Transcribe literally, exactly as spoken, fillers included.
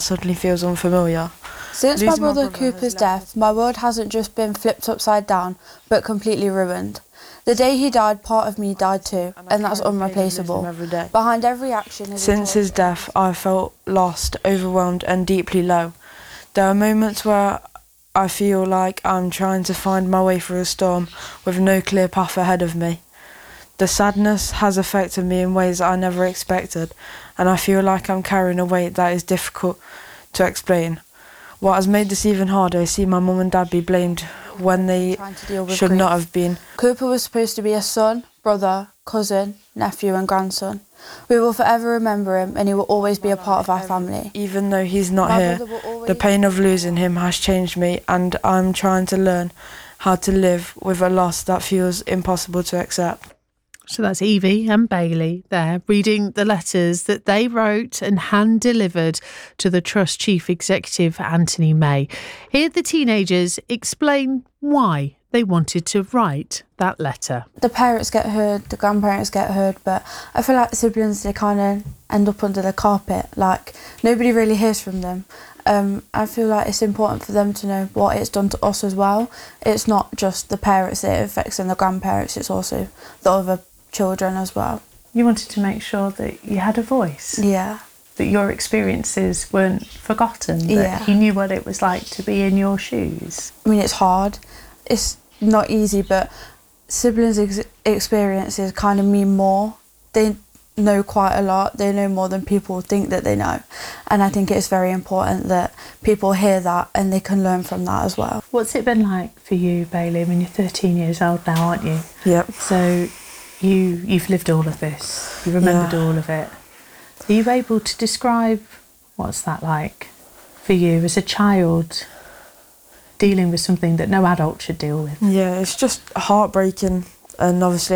suddenly feels unfamiliar. Since Losing my my brother brother Cooper's has left death, my world hasn't just been flipped upside down, but completely ruined. The day he died, part of me died too, and that's unreplaceable. Every day. Behind every action is a Since his choice. death, I felt lost, overwhelmed and deeply low. There are moments where I feel like I'm trying to find my way through a storm with no clear path ahead of me. The sadness has affected me in ways I never expected, and I feel like I'm carrying a weight that is difficult to explain. What has made this even harder is seeing my mum and dad be blamed when they Trying to deal with should grief. not have been. Cooper was supposed to be a son, brother, cousin, nephew and grandson. We will forever remember him, and he will always be a part of our family. Even though he's not My here, brother will always the pain of losing him has changed me, and I'm trying to learn how to live with a loss that feels impossible to accept. So that's Evie and Bailey there reading the letters that they wrote and hand delivered to the Trust Chief Executive Anthony May. Here the teenagers explain why they wanted to write that letter. The parents get heard, the grandparents get heard, but I feel like siblings, they kind of end up under the carpet. Like, nobody really hears from them. Um, I feel like it's important for them to know what it's done to us as well. It's not just the parents that it affects and the grandparents, it's also the other children as well. You wanted to make sure that you had a voice. Yeah. That your experiences weren't forgotten. That Yeah. he knew what it was like to be in your shoes. I mean, it's hard. It's not easy, but siblings' ex- experiences kind of mean more. They know quite a lot. They know more than people think that they know. And I think it's very important that people hear that and they can learn from that as well. What's it been like for you, Bailey? I mean, you're thirteen years old now, aren't you? Yep. So you, you've lived all of this. You remembered Yeah. all of it. Are you able to describe what's that like for you as a child, dealing with something that no adult should deal with? Yeah, it's just heartbreaking, and obviously